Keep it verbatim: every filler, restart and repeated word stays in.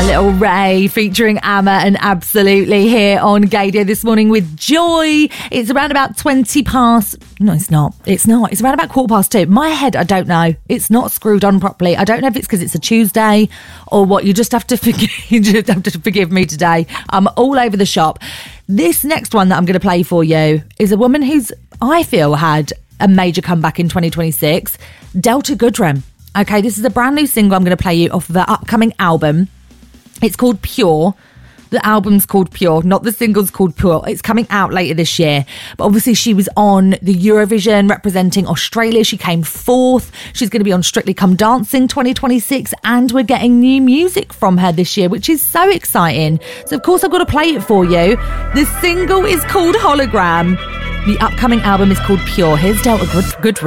A little Ray featuring Amma and Absolutely here on Gaydio this morning with Joy. It's around about twenty past. No, it's not. It's not. It's around about quarter past two. My head, I don't know. It's not screwed on properly. I don't know if it's because it's a Tuesday or what. You just have to forgive. You just have to forgive me today. I'm all over the shop. This next one that I'm going to play for you is a woman who's, I feel, had a major comeback in twenty twenty-six. Delta Goodrem. Okay, this is a brand new single I'm going to play you off of her upcoming album. It's called Pure. The album's called Pure, not the single's called Pure. It's coming out later this year. But obviously she was on the Eurovision representing Australia. She came fourth. She's going to be on Strictly Come Dancing twenty twenty-six. And we're getting new music from her this year, which is so exciting. So, of course, I've got to play it for you. The single is called Hologram. The upcoming album is called Pure. Here's Delta Good. Good